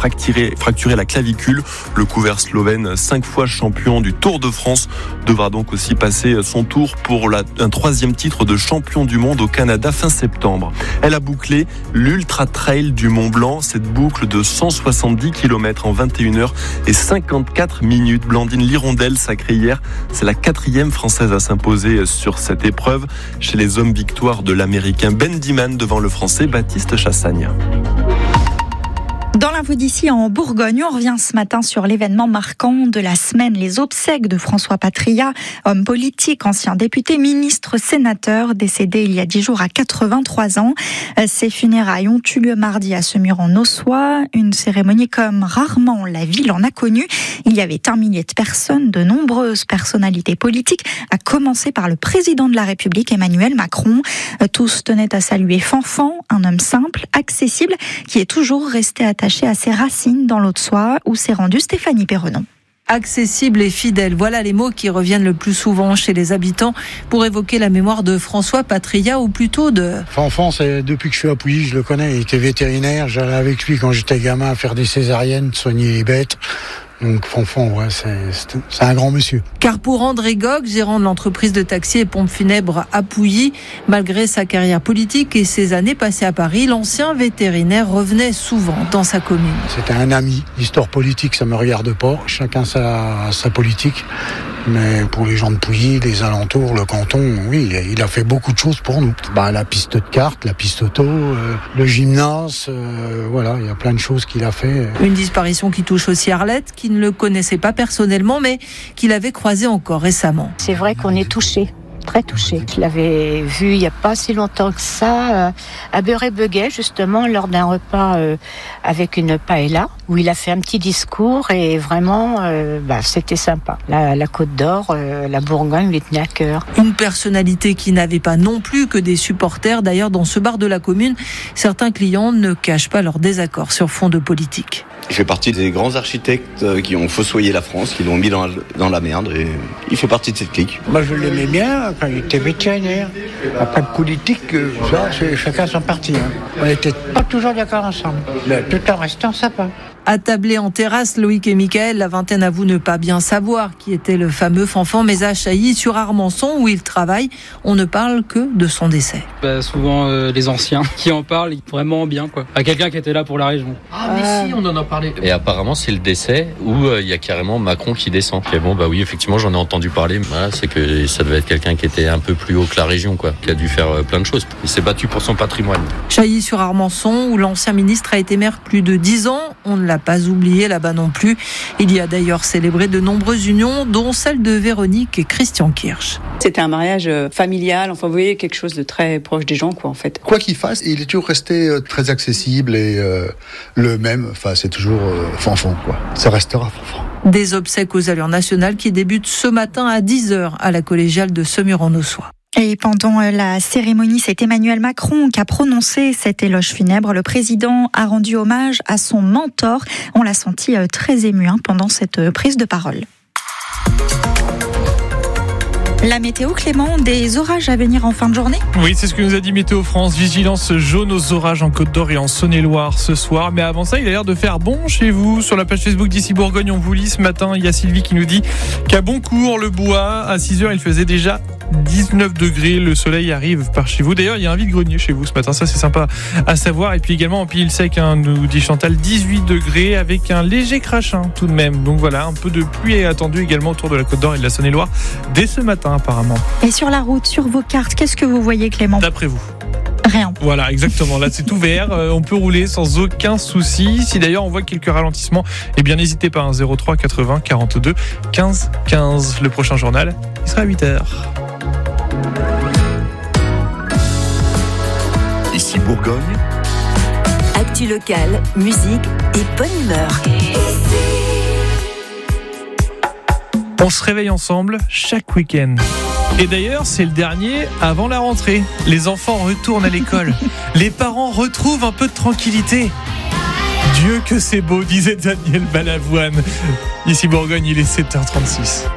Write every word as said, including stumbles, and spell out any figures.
fracturé, fracturé la clavicule. Le couvert slovène, cinq fois champion du Tour de France, devra donc aussi passer son tour pour la, un troisième titre de champion du monde au Canada fin septembre. Elle a bouclé l'Ultra Trail du Mont Blanc, cette boucle de cent soixante-dix kilomètres en vingt et une heures et cinquante-quatre minutes. Blandine Lirondelle, sacrée hier, c'est la quatrième française à s'imposer sur cette épreuve. Chez les hommes, victoire de l'américain Ben Diman devant le français Baptiste Chassagne. Dans l'info d'ici en Bourgogne, on revient ce matin sur l'événement marquant de la semaine, les obsèques de François Patria, homme politique, ancien député, ministre, sénateur, décédé il y a dix jours à quatre-vingt-trois ans. Ses funérailles ont eu lieu mardi à Semur-en-Ossois, une cérémonie comme rarement la ville en a connue. Il y avait un millier de personnes, de nombreuses personnalités politiques, à commencer par le président de la République, Emmanuel Macron. Tous tenaient à saluer Fanfan, un homme simple, accessible, qui est toujours resté attaché à ses racines dans l'Haute-Soie, où s'est rendue Stéphanie Perronon. Accessible et fidèle, voilà les mots qui reviennent le plus souvent chez les habitants pour évoquer la mémoire de François Patria, ou plutôt de... Fanfan, c'est depuis que je suis à Pouilly, je le connais, il était vétérinaire, j'allais avec lui quand j'étais gamin à faire des césariennes, soigner les bêtes. Donc Fanfan, ouais, c'est, c'est, c'est un grand monsieur. Car pour André Gog, gérant de l'entreprise de taxi et pompes funèbres à Pouilly, malgré sa carrière politique et ses années passées à Paris, l'ancien vétérinaire revenait souvent dans sa commune. C'était un ami. L'histoire politique, ça me regarde pas. Chacun sa, sa politique. Mais pour les gens de Pouilly, les alentours, le canton, oui, il a fait beaucoup de choses pour nous. Bah, la piste de cartes, la piste auto, euh, le gymnase, euh, voilà, il y a plein de choses qu'il a fait. Une disparition qui touche aussi Arlette, qui ne le connaissait pas personnellement, mais qu'il avait croisé encore récemment. C'est vrai qu'on est touché. Très touchée. Je l'avais vu il n'y a pas si longtemps que ça, euh, à Beurre-et-Beguet, justement, lors d'un repas euh, avec une paella, où il a fait un petit discours et vraiment, euh, bah, c'était sympa. La, la Côte d'Or, euh, la Bourgogne lui tenait à cœur. Une personnalité qui n'avait pas non plus que des supporters. D'ailleurs, dans ce bar de la commune, certains clients ne cachent pas leur désaccord sur fond de politique. Il fait partie des grands architectes qui ont fossoyé la France, qui l'ont mis dans la, dans la merde, et il fait partie de cette clique. Moi, je l'aimais bien quand il était vétérinaire. Après, de politique, ça, c'est chacun son parti. Hein. On n'était pas toujours d'accord ensemble, tout en restant sympa. Attablés en terrasse, Loïc et Mickaël, la vingtaine avoue ne pas bien savoir qui était le fameux Fanfan, mais à Chailly, sur Armançon, où il travaille, on ne parle que de son décès. Bah, souvent euh, les anciens qui en parlent vraiment bien, quoi. À quelqu'un qui était là pour la région. Ah mais euh... si, on en a parlé. Et apparemment c'est le décès où il euh, y a carrément Macron qui descend. Et bon bah oui, effectivement j'en ai entendu parler. Voilà, c'est que ça devait être quelqu'un qui était un peu plus haut que la région, quoi, qui a dû faire euh, plein de choses. Il s'est battu pour son patrimoine. Chailly sur Armançon, où l'ancien ministre a été maire plus de dix ans, on ne l'a pas oublié là-bas non plus. Il y a d'ailleurs célébré de nombreuses unions, dont celle de Véronique et Christian Kirsch. C'était un mariage familial, enfin vous voyez, quelque chose de très proche des gens, quoi, en fait. Quoi qu'il fasse, il est toujours resté très accessible et euh, le même, enfin c'est toujours euh, Fanfan, quoi. Ça restera Fanfan. Des obsèques aux allures nationales qui débutent ce matin à dix heures à la collégiale de Semur-en-Ossois. Et pendant la cérémonie, c'est Emmanuel Macron qui a prononcé cet éloge funèbre. Le président a rendu hommage à son mentor. On l'a senti très ému hein, pendant cette prise de parole. La météo, Clément, des orages à venir en fin de journée ? Oui, c'est ce que nous a dit Météo France. Vigilance jaune aux orages en Côte d'Or et en Saône-et-Loire ce soir. Mais avant ça, il a l'air de faire bon chez vous. Sur la page Facebook d'ici Bourgogne, on vous lit ce matin. Il y a Sylvie qui nous dit qu'à Boncourt, le bois, à six heures, il faisait déjà dix-neuf degrés. Le soleil arrive par chez vous. D'ailleurs, il y a un vide-grenier chez vous ce matin. Ça, c'est sympa à savoir. Et puis également, en Pile-Sec, hein, nous dit Chantal, dix-huit degrés avec un léger crachin tout de même. Donc voilà, un peu de pluie est attendu également autour de la Côte d'Or et de la Saône-et-Loire dès ce matin apparemment. Et sur la route, sur vos cartes, qu'est-ce que vous voyez, Clément ? D'après vous ? Rien. Voilà, exactement. Là, c'est ouvert. Euh, on peut rouler sans aucun souci. Si d'ailleurs on voit quelques ralentissements, eh bien n'hésitez pas. Hein, zéro trois quatre-vingts quarante-deux quinze quinze. Le prochain journal, il sera à huit heures. Ici Bourgogne. Actu locale, musique et bonne humeur. On se réveille ensemble chaque week-end. Et d'ailleurs, c'est le dernier avant la rentrée. Les enfants retournent à l'école. Les parents retrouvent un peu de tranquillité. Dieu que c'est beau, disait Daniel Balavoine. Ici Bourgogne, il est sept heures trente-six.